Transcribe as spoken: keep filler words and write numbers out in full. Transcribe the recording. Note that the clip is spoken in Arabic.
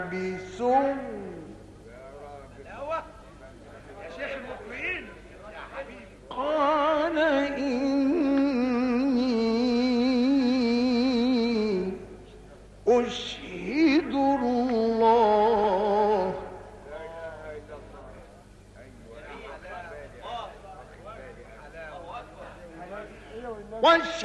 بسوء يا شيخ المقرئين يا حبيبي قال إني أشهد الله واشهد